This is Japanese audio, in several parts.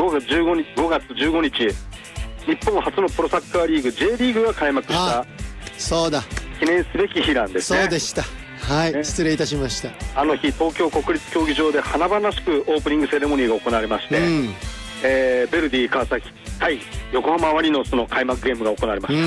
5月15日日本初のプロサッカーリーグ J リーグが開幕したそうだ記念すべき日なんですね。 そうでした。はい、ね、失礼いたしました。 あの日東京国立競技場で華々しくオープニングセレモニーが行われまして、ベルディ川崎対横浜マリノスの開幕ゲームが行われました、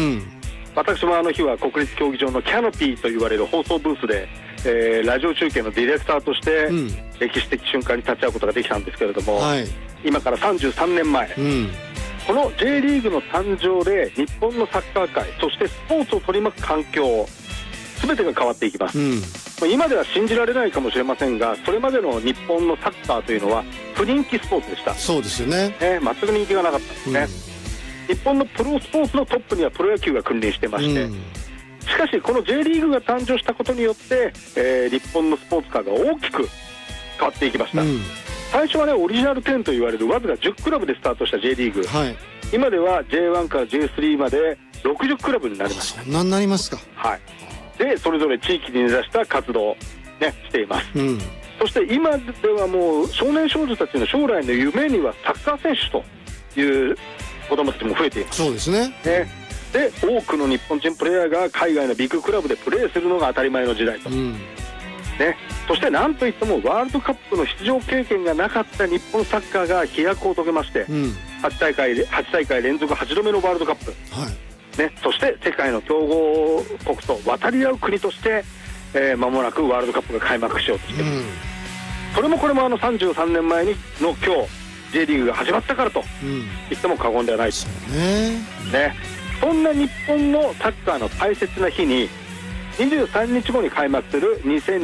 私もあの日は国立競技場のキャノピーと言われる放送ブースで、ラジオ中継のディレクターとして歴史的瞬間に立ち会うことができたんですけれども、今から33年前、この J リーグの誕生で日本のサッカー界、そしてスポーツを取り巻く環境全てが変わっていきます、今では信じられないかもしれませんが、それまでの日本のサッカーというのは不人気スポーツでした。 そうですよね、 全く人気がなかったんですね、日本のプロスポーツのトップにはプロ野球が君臨してまして、しかしこの J リーグが誕生したことによって、日本のスポーツ界が大きく変わっていきました、最初はねオリジナル10と言われるわずか10クラブでスタートした J リーグ、今では J1 から J3 まで60クラブになりました。 そんなになりますか。 でそれぞれ地域に根ざした活動を、しています、そして今ではもう少年少女たちの将来の夢にはサッカー選手という子供たちも増えています。 そうですね。 で多くの日本人プレーヤーが海外のビッグクラブでプレーするのが当たり前の時代と、そして何といってもワールドカップの出場経験がなかった日本サッカーが飛躍を遂げまして、8大会連続8度目のワールドカップ、そして世界の強豪国と渡り合う国として、間もなくワールドカップが開幕しようとしています、それもこれも33年前の今日 J リーグが始まったからと言っても過言ではないです、そんな日本のサッカーの大切な日に23日後に開幕する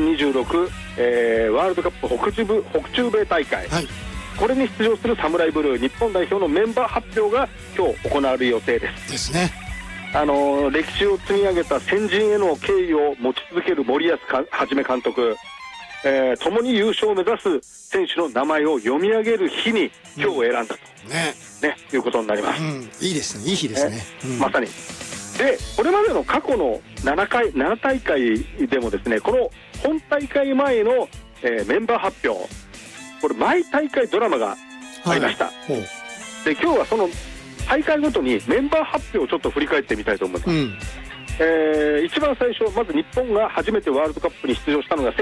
2026、ワールドカップ北中米大会、これに出場するサムライブルー日本代表のメンバー発表が今日行われる予定ですね。歴史を積み上げた先人への敬意を持ち続ける森保一監督、共に優勝を目指す選手の名前を読み上げる日に今日を選んだと、いうことになります、 いいですね、いい日ですね、 まさに。でこれまでの過去の7大会でもですね、この本大会前の、メンバー発表、これ毎大会ドラマがありました、で今日はその大会ごとにメンバー発表をちょっと振り返ってみたいと思います、一番最初、まず日本が初めてワールドカップに出場したのが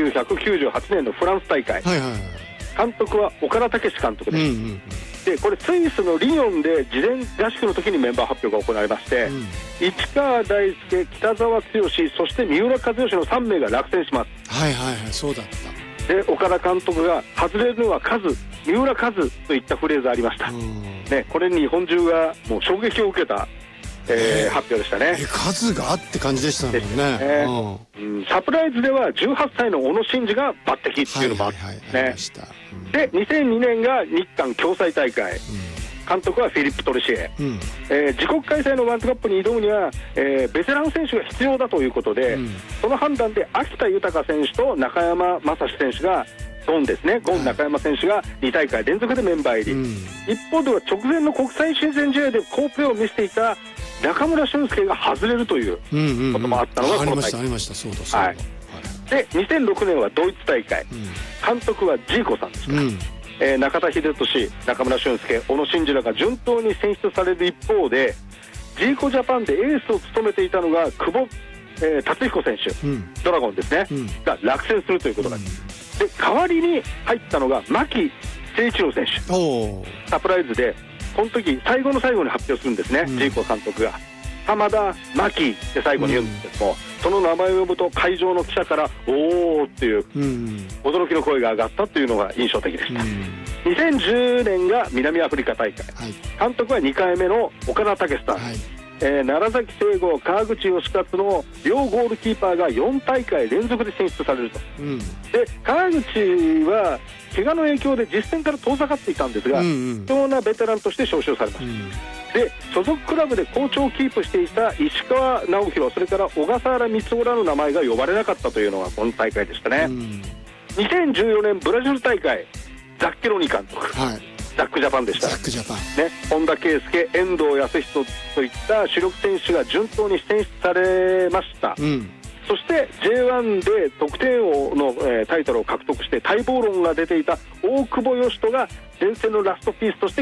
1998年のフランス大会、監督は岡田武史監督です、でこれスイスのリヨンで事前合宿の時にメンバー発表が行われまして、市川大輔、北澤剛、そして三浦知良の3名が落選します。 そうだった。 で岡田監督が外れるのは数、三浦数といったフレーズありました、これに日本中がもう衝撃を受けた、発表でしたね。 数がって感じでしたもんね。 サプライズでは18歳の小野伸二が抜擢っていうのもあったんですね。で2002年が日韓共催大会、監督はフィリップ・トレシエ、自国開催のワールドカップに挑むには、ベテラン選手が必要だということで、その判断で秋田豊選手と中山雅史選手がゴンですね、ゴン中山選手が2大会連続でメンバー入り、一方では直前の国際親善試合で好プレーを見せていた中村俊輔が外れるということもあったのがこの大会。で2006年はドイツ大会、監督はジーコさんですから、中田英寿、中村俊輔、小野伸二らが順当に選出される一方で、ジーコジャパンでエースを務めていたのが久保、達彦選手、ドラゴンですね、が落選するということなんです、で代わりに入ったのが牧誠一郎選手、サプライズでこの時最後の最後に発表するんですね、ジーコ監督が浜田牧って最後に言うんですけども、その名前を呼ぶと会場の記者からおーっていう驚きの声が上がったというのが印象的でした。2010年が南アフリカ大会、監督は2回目の岡田武史さん、楢崎正吾、川口義勝の両ゴールキーパーが4大会連続で選出されると、で川口は怪我の影響で実戦から遠ざかっていたんですが、貴重なベテランとして招集されました、で所属クラブで好調をキープしていた石川直弘、それから小笠原光雄らの名前が呼ばれなかったというのがこの大会でしたね。2014年ブラジル大会、ザッケロニ監督、ザックジャパンでした。本田圭佑、遠藤康人といった主力選手が順当に選出されました、そして J1 で得点王の、タイトルを獲得して待望論が出ていた大久保嘉人が前線のラストピースとして